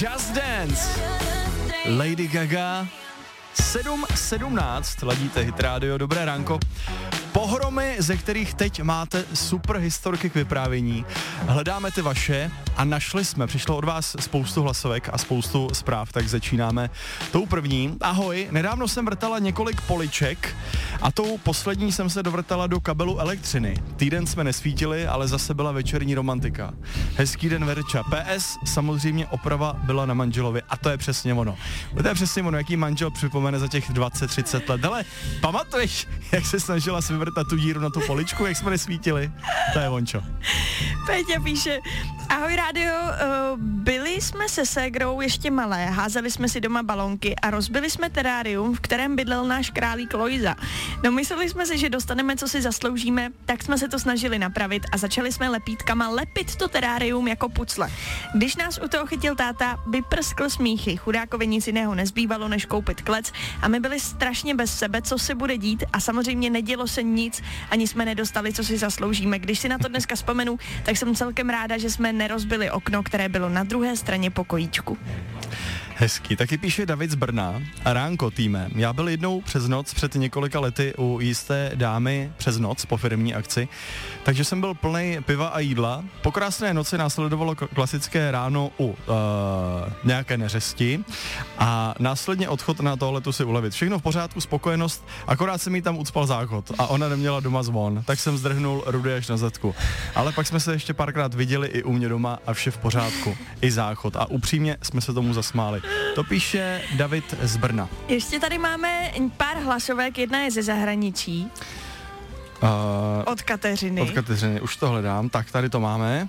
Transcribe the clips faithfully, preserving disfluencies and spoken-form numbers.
Just Dance. Lady Gaga. sedm sedmnáct, ladíte Hit Radio, dobré ránko. Pohromy, ze kterých teď máte super historky k vyprávění. Hledáme ty vaše a našli jsme, přišlo od vás spoustu hlasovek a spoustu zpráv, tak začínáme tou první. Ahoj, nedávno jsem vrtala několik poliček a tou poslední jsem se dovrtala do kabelu elektřiny. Týden jsme nesvítili, ale zase byla večerní romantika. Hezký den, Verča. P S, samozřejmě oprava byla na manželovi a to je přesně ono. To je přesně ono, jaký manžel připomene za těch dvacet třicet let. Ale pamatuješ, jak se snažila si vyvrtat tu díru na tu poličku, jak jsme nesvítili? To je ončo. Péťa píše, ahoj rádio, uh, byli jsme se ségrou ještě malé, házeli jsme si doma balonky a rozbili jsme terárium, v kterém bydlel náš králík Lojza. No mysleli jsme si, že dostaneme, co si zasloužíme, tak jsme se to snažili napravit a začali jsme lepítkama lepit to terárium jako pucle. Když nás u toho chytil táta, vyprskl smíchy, chudákovi nic jiného nezbývalo, než koupit klec a my byli strašně bez sebe, co se bude dít a samozřejmě nedělo se nic, ani jsme nedostali, co si zasloužíme. Když si na to dneska vzpomenu, tak jsem celkem ráda, že jsme nerozbili okno, které bylo na druhé straně pokojíčku. Hezký, taky píše David z Brna. Ránko, týme. Já byl jednou přes noc před několika lety u jisté dámy přes noc po firmní akci, takže jsem byl plný piva a jídla. Po krásné noci následovalo klasické ráno u uh, nějaké neřesti a následně odchod na toaletu si ulevit. Všechno v pořádku, spokojenost, akorát jsem jí tam ucpal záchod a ona neměla doma zvon, tak jsem zdrhnul rudy až na zadku. Ale pak jsme se ještě párkrát viděli i u mě doma a vše v pořádku, i záchod a upřímně jsme se tomu zasmáli. To píše David z Brna. Ještě tady máme pár hlasovek, jedna je ze zahraničí. Uh, od Kateřiny. Od Kateřiny, už to hledám, tak tady to máme.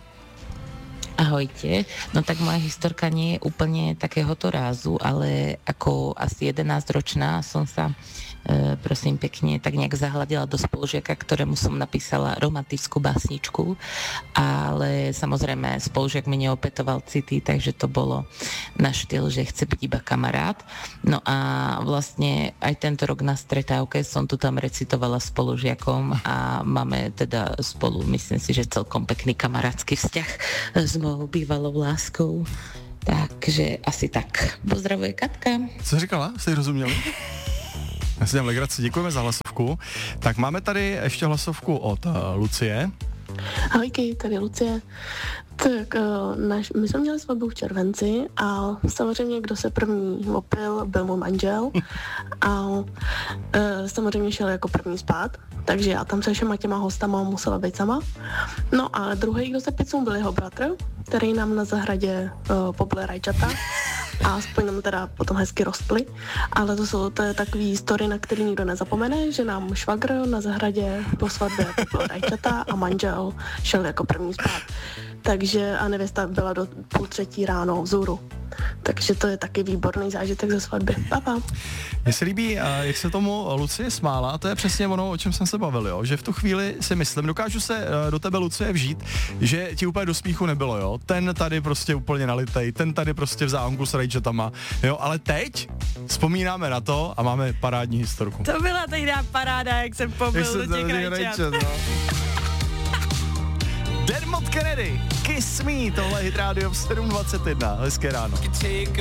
Ahojte, no tak moja historka nie je úplne takéhoto rázu, ale ako asi jedenásťročná som sa e, prosím pekne tak nejak zahľadila do spolužiaka, ktorému som napísala romantickú básničku, ale samozrejme spolužiak mi neopetoval city, takže to bolo na štýl, že chce byť iba kamarát. No a vlastne aj tento rok na stretávke som tu tam recitovala spolužiakom a máme teda spolu, myslím si, že celkom pekný kamarátsky vzťah s mou bývalou láskou. Takže asi tak. Pozdravuje Katka. Co říkala? Jste rozuměli? Já si dělám legraci, děkujeme za hlasovku. Tak máme tady ještě hlasovku od uh, Lucie. Ahojky, tady Lucie. Tak uh, naš, my jsme měli svatbu v červenci a samozřejmě kdo se první opil, byl můj manžel a uh, samozřejmě šel jako první spát, takže já tam se všema těma hostama musela být sama. No a druhý, kdo se picou, byl jeho bratr, který nám na zahradě uh, pobil rajčata a aspoň nám teda potom hezky rostly, ale to jsou to je takový story, na který nikdo nezapomene, že nám švagr na zahradě po svatbě pobil rajčata a manžel šel jako první spát. Takže a nevěsta byla do půl třetí ráno vzhůru. Takže to je taky výborný zážitek ze svatby. Papa. Mně se líbí, jak se tomu Lucie smála, a to je přesně ono, o čem jsem se bavil, jo? Že v tu chvíli si myslím, dokážu se do tebe, Lucie, vžít, že ti úplně do smíchu nebylo, jo? Ten tady prostě úplně nalitej, ten tady prostě v zámku s rajčatama, jo? Ale teď vzpomínáme na to a máme parádní historku. To byla tehdy paráda, jak jsem pobil do těch rajčat. Dermot Kennedy, Kiss Me, tohle je Hit Radio v sedm dvacet jedna, hezké ráno.